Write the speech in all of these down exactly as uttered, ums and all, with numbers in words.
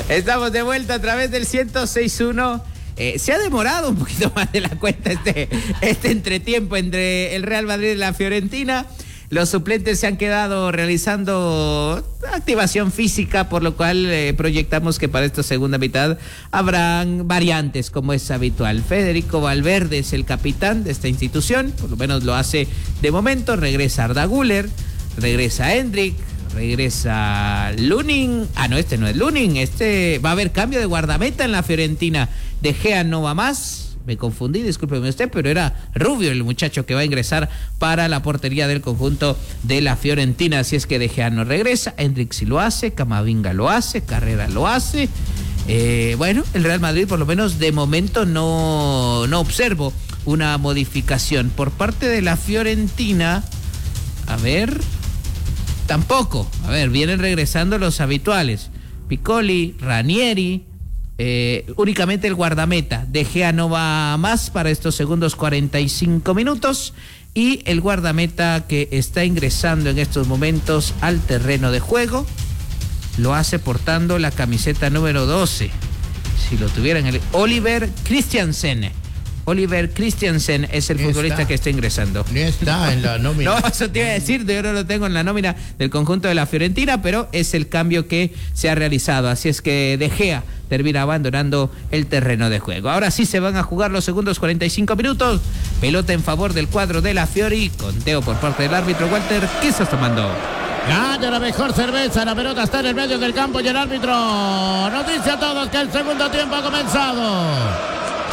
Estamos de vuelta a través del ciento seis punto uno. Eh, se ha demorado un poquito más de la cuenta este, este entretiempo entre el Real Madrid y la Fiorentina. Los suplentes se han quedado realizando activación física, por lo cual eh, proyectamos que para esta segunda mitad habrán variantes, como es habitual. Federico Valverde es el capitán de esta institución, por lo menos lo hace de momento. Regresa Arda Güler, regresa Endrick, regresa Lunin. Ah, no, este no es Lunin. Este va a haber cambio de guardameta en la Fiorentina. De Gea no va más. Me confundí, discúlpeme usted, pero era Rubio el muchacho que va a ingresar para la portería del conjunto de la Fiorentina. Así es que De Gea no regresa, Endrick sí lo hace, Camavinga lo hace, Carrera lo hace. Eh, bueno, el Real Madrid por lo menos de momento no, no observo una modificación. Por parte de la Fiorentina, a ver, tampoco. A ver, vienen regresando los habituales. Piccoli, Ranieri. Eh, únicamente el guardameta. De Gea no va más para estos segundos cuarenta y cinco minutos. Y el guardameta que está ingresando en estos momentos al terreno de juego lo hace portando la camiseta número doce. Si lo tuvieran, el Oliver Christiansen. Oliver Christiansen es el Ni futbolista está. que está ingresando. Ni está en la nómina. No, eso te iba a decir, yo no lo tengo en la nómina del conjunto de la Fiorentina, pero es el cambio que se ha realizado. Así es que De Gea termina abandonando el terreno de juego. Ahora sí se van a jugar los segundos cuarenta y cinco minutos. Pelota en favor del cuadro de la Fiori. Conteo por parte del árbitro. Walter, ¿qué estás tomando? Gana la mejor cerveza, la pelota está en el medio del campo y el árbitro nos dice a todos que el segundo tiempo ha comenzado.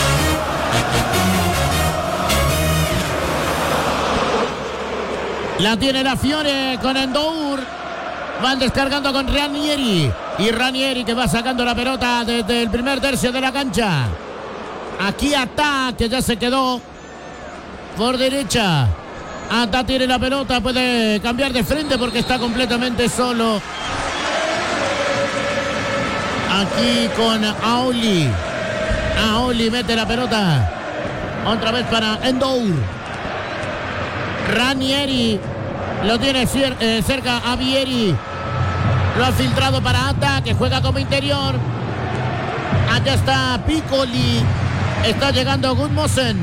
La tiene la Fiore con Endour. Van descargando con Ranieri. Y Ranieri que va sacando la pelota desde el primer tercio de la cancha. Aquí Ata, que ya se quedó por derecha. Ata tiene la pelota, puede cambiar de frente porque está completamente solo. Aquí con Aoli. Aoli mete la pelota. Otra vez para Endour. Ranieri lo tiene cier- eh, cerca a Vieri. Lo ha filtrado para Ata, que juega como interior. Allá está Piccoli. Está llegando Gudmosen.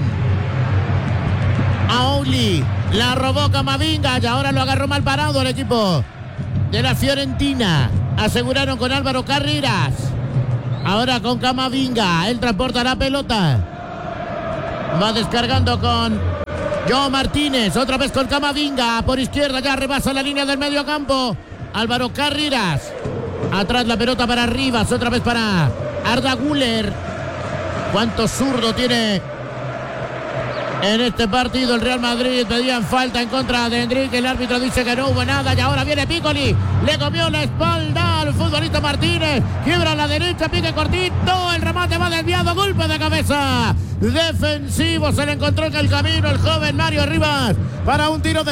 Aoli. La robó Camavinga y ahora lo agarró mal parado el equipo de la Fiorentina. Aseguraron con Álvaro Carreras. Ahora con Camavinga. Él transporta la pelota. Va descargando con Joao Martínez. Otra vez con Camavinga. Por izquierda ya rebasa la línea del medio campo. Álvaro Carreras. Atrás la pelota para Rivas. Otra vez para Arda Güler. ¿Cuánto zurdo tiene en este partido el Real Madrid? Pedían falta en contra de Endrick. El árbitro dice que no hubo nada. Y ahora viene Piccoli. Le comió la espalda al futbolista Martínez. Quiebra a la derecha. Pique cortito. El remate va desviado. Golpe de cabeza defensivo. Se le encontró en el camino el joven Mario Rivas para un tiro de